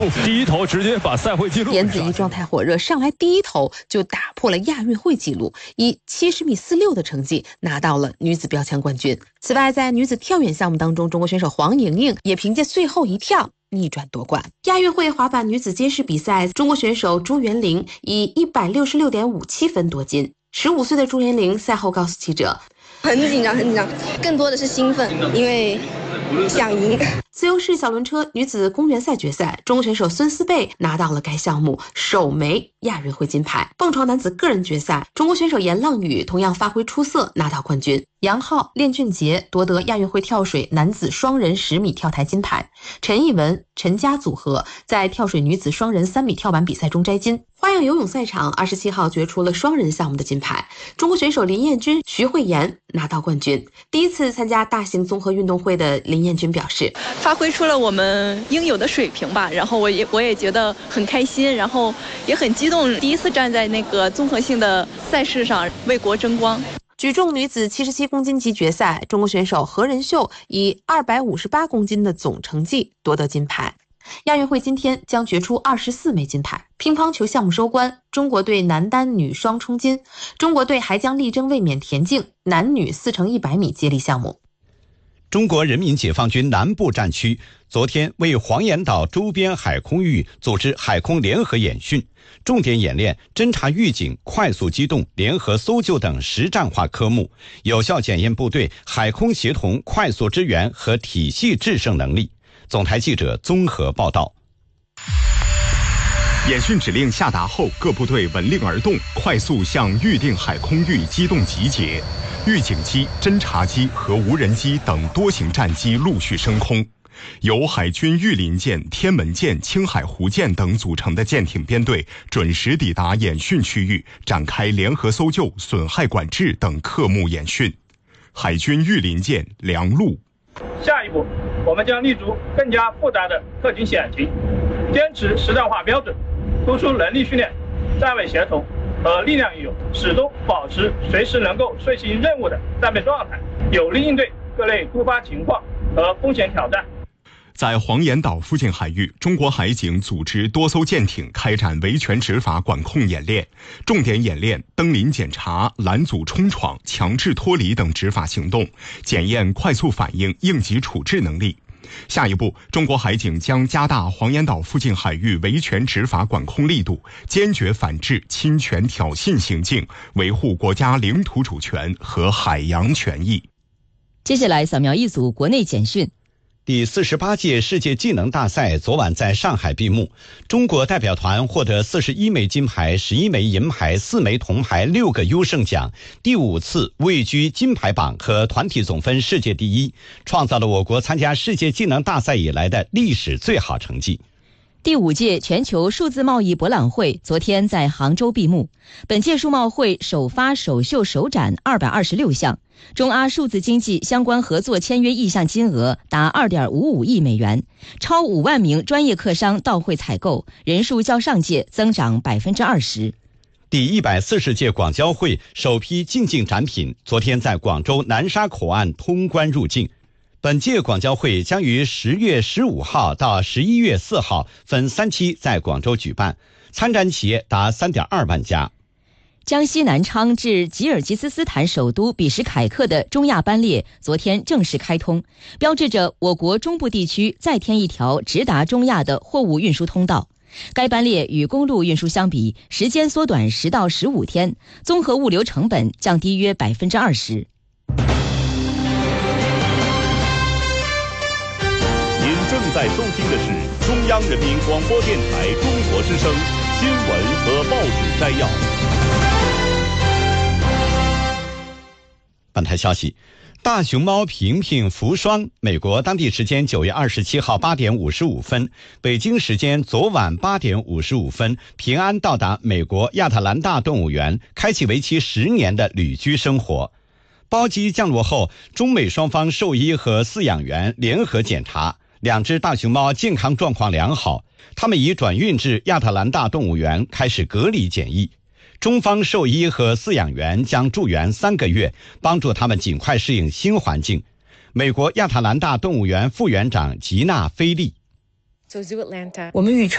第一投直接把赛会纪录。 颜子怡状态火热，上来第一投就打破了亚运会纪录，以70.46米的成绩拿到了女子标枪冠军。此外，在女子跳远项目当中，中国选手黄莹莹也凭借最后一跳逆转夺冠。亚运会滑板女子街式比赛，中国选手朱元玲以166.57分夺金。15岁的朱元玲赛后告诉记者：“ 很紧张，更多的是兴奋，因为想赢。” 自由式小轮车女子公园赛决赛，中国选手孙思贝拿到了该项目首枚亚运会金牌。蹦床男子个人决赛，中国选手严浪宇同样发挥出色，拿到冠军。杨昊、练俊杰夺得亚运会跳水男子双人10米跳台金牌。陈艺文、陈佳组合在跳水女子双人3米跳板比赛中摘金。花样游泳赛场27号决出了双人项目的金牌，中国选手林彦君、徐慧妍拿到冠军。第一次参加大型综合运动会的林彦君表示， 发挥出了我们应有的水平吧，然后我也觉得很开心，然后也很激动，第一次站在那个综合性的赛事上为国争光。 举重女子77公斤级决赛，中国选手何仁秀以258公斤的总成绩夺得金牌。亚运会今天将决出24枚金牌。乒乓球项目收官，中国队男单女双冲金，中国队还将力争卫冕田径男女4×100米接力项目。 中国人民解放军南部战区昨天为黄岩岛周边海空域组织海空联合演训，重点演练侦察预警、快速机动、联合搜救等实战化科目，有效检验部队海空协同、快速支援和体系制胜能力。总台记者综合报道。 演训指令下达后，各部队闻令而动，快速向预定海空域机动集结。预警机、侦察机和无人机等多型战机陆续升空。由海军御林舰、天门舰、青海湖舰等组成的舰艇编队准时抵达演训区域，展开联合搜救、损害管制等科目演训。海军御林舰梁陆。 下一步，我们将立足更加复杂的特警险情，坚持实战化标准，突出能力训练、站位协同和力量运用，始终保持随时能够遂行任务的战备状态，有力应对各类突发情况和风险挑战。 在黄岩岛附近海域，中国海警组织多艘舰艇开展维权执法管控演练，重点演练登临检查、拦阻冲闯、强制脱离等执法行动，检验快速反应、应急处置能力。下一步，中国海警将加大黄岩岛附近海域维权执法管控力度，坚决反制侵权挑衅行径，维护国家领土主权和海洋权益。 接下来扫描一组国内简讯。 第48届世界技能大赛昨晚在上海闭幕，中国代表团获得41枚金牌、11枚银牌、4枚铜牌、6个优胜奖，第5次位居金牌榜和团体总分世界第一，创造了我国参加世界技能大赛以来的历史最好成绩。 第5届全球数字贸易博览会昨天在杭州闭幕。本届数贸会首发首秀首展226项，中阿数字经济相关合作签约意向金额达2.55亿美元，超5万名专业客商到会采购，人数较上届增长20%。 第140届广交会首批进境展品昨天在广州南沙口岸通关入境。本届广交会将于10月15号到11月4号分3期在广州举办，参展企业达3.2万家。 江西南昌至吉尔吉斯斯坦首都比什凯克的中亚班列昨天正式开通，标志着我国中部地区再添一条直达中亚的货物运输通道。该班列与公路运输相比，时间缩短10到15天，综合物流成本降低约20%。 正在收听的是中央人民广播电台中国之声新闻和报纸摘要。 本台消息，大熊猫平平福双，美国当地时间9月27号8点55分，北京时间昨晚8点55分，平安到达美国亚特兰大动物园，开启为期10年的旅居生活。包机降落后，中美双方兽医和饲养员联合检查，2只大熊猫健康状况良好，它们已转运至亚特兰大动物园开始隔离检疫。中方兽医和饲养员将驻园3个月，帮助他们尽快适应新环境。美国亚特兰大动物园副园长吉娜·菲利， 我们预测